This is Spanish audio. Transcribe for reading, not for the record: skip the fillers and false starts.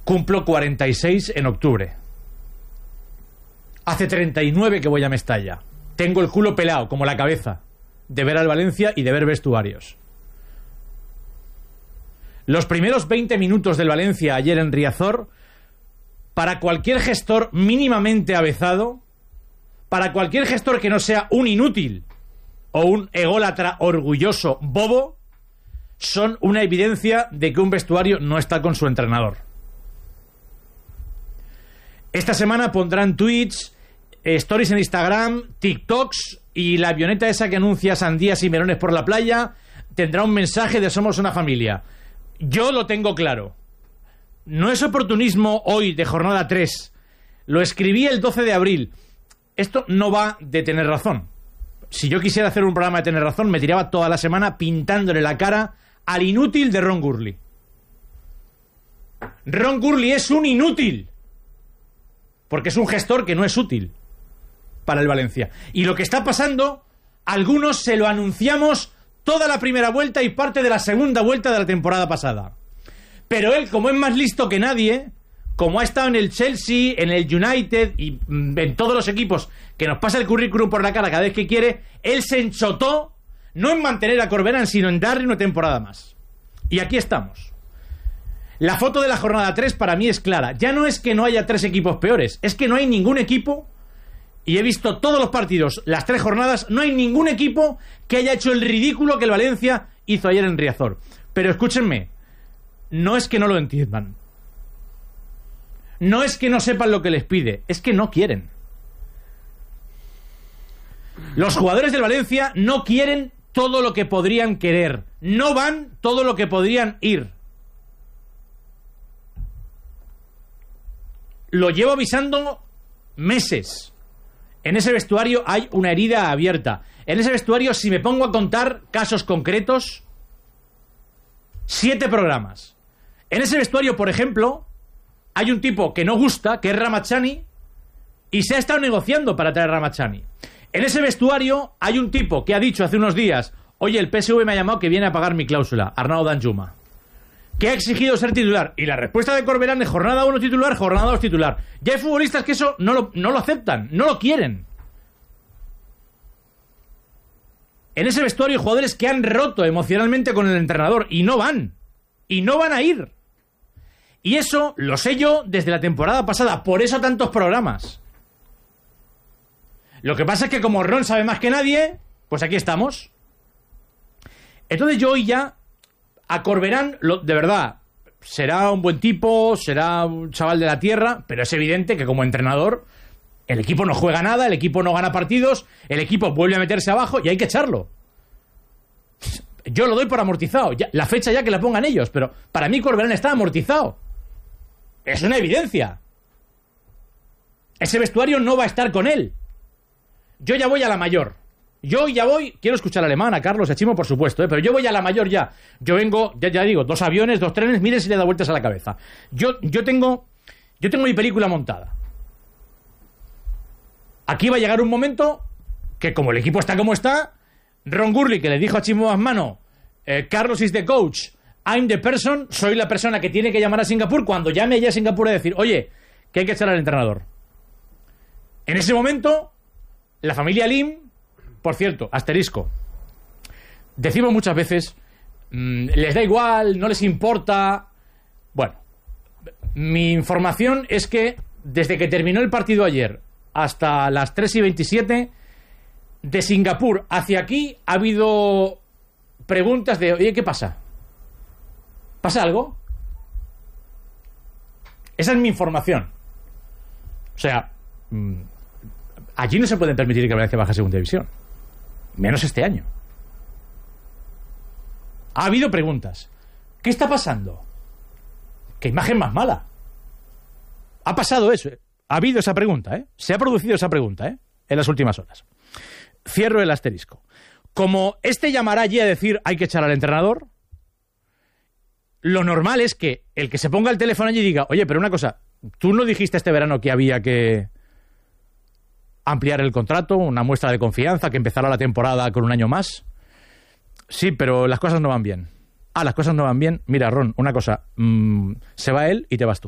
Cumplo 46 en octubre. Hace 39 que voy a Mestalla. Tengo el culo pelado, como la cabeza, de ver al Valencia y de ver vestuarios. Los primeros 20 minutos del Valencia ayer en Riazor, para cualquier gestor mínimamente avezado, para cualquier gestor que no sea un inútil o un ególatra orgulloso bobo, son una evidencia de que un vestuario no está con su entrenador. Esta semana pondrán tweets, stories en Instagram, TikToks, y la avioneta esa que anuncia sandías y melones por la playa tendrá un mensaje de somos una familia. Yo lo tengo claro. No es oportunismo hoy de jornada 3. Lo escribí el 12 de abril. Esto no va de tener razón. Si yo quisiera hacer un programa de tener razón, me tiraba toda la semana pintándole la cara al inútil de Ron Gurley. Ron Gurley es un inútil, porque es un gestor que no es útil para el Valencia. Y lo que está pasando, algunos se lo anunciamos toda la primera vuelta y parte de la segunda vuelta de la temporada pasada. Pero él, como es más listo que nadie, como ha estado en el Chelsea, en el United y en todos los equipos que nos pasa el currículum por la cara cada vez que quiere, él se enchotó no en mantener a Corberán, sino en darle una temporada más. Y aquí estamos. La foto de la jornada 3 para mí es clara. Ya no es que no haya 3 equipos peores, es que no hay ningún equipo, y he visto todos los partidos, las 3 jornadas, no hay ningún equipo que haya hecho el ridículo que el Valencia hizo ayer en Riazor. Pero escúchenme, no es que no lo entiendan, no es que no sepan lo que les pide, es que no quieren. Los jugadores del Valencia no quieren todo lo que podrían querer, no van todo lo que podrían ir. Lo llevo avisando meses. En ese vestuario hay una herida abierta. En ese vestuario, si me pongo a contar casos concretos, 7 programas. En ese vestuario, por ejemplo, hay un tipo que no gusta, que es Ramazani, y se ha estado negociando para traer a Ramazani. En ese vestuario hay un tipo que ha dicho hace unos días: oye, el PSV me ha llamado que viene a pagar mi cláusula, Arnau Danjuma, que ha exigido ser titular. Y la respuesta de Corberán es jornada 1 titular, jornada 2 titular. Ya hay futbolistas que eso no lo aceptan, no lo quieren. En ese vestuario hay jugadores que han roto emocionalmente con el entrenador y no van a ir. Y eso lo sé yo desde la temporada pasada, por eso tantos programas. Lo que pasa es que como Ron sabe más que nadie, pues aquí estamos. Entonces yo hoy ya a Corberán, de verdad, será un buen tipo, será un chaval de la tierra, pero es evidente que como entrenador el equipo no juega nada, el equipo no gana partidos, el equipo vuelve a meterse abajo y hay que echarlo. Yo lo doy por amortizado, ya, la fecha ya que la pongan ellos, pero para mí Corberán está amortizado. Es una evidencia. Ese vestuario no va a estar con él. Yo ya voy a la mayor. Yo ya voy, quiero escuchar alemán, a Carlos, a Chimo, por supuesto, pero yo voy a la mayor ya. Yo vengo, ya digo, 2 aviones, 2 trenes, miren si le da vueltas a la cabeza. Yo tengo mi película montada. Aquí va a llegar un momento que, como el equipo está como está, Ron Gurley, que le dijo a Chimo Asmano, Carlos is the coach, I'm the person, soy la persona que tiene que llamar a Singapur, cuando llame allá a Singapur a decir, oye, que hay que echar al entrenador. En ese momento, la familia Lim, por cierto, asterisco, decimos muchas veces, les da igual, no les importa. Bueno, mi información es que desde que terminó el partido ayer hasta las 3:27, de Singapur hacia aquí ha habido preguntas de, oye, ¿qué pasa? ¿Pasa algo? Esa es mi información. O sea, allí no se puede permitir que Valencia baje a segunda división, menos este año. Ha habido preguntas. ¿Qué está pasando? ¿Qué imagen más mala? Ha pasado eso. Ha habido esa pregunta, ¿eh? Se ha producido esa pregunta, ¿eh? En las últimas horas. Cierro el asterisco. Como este llamará allí a decir hay que echar al entrenador, lo normal es que el que se ponga el teléfono allí diga, oye, pero una cosa, ¿tú no dijiste este verano que había que ampliar el contrato, una muestra de confianza, que empezara la temporada con un año más? Sí, pero las cosas no van bien. Las cosas no van bien. Mira, Ron, una cosa, se va él y te vas tú.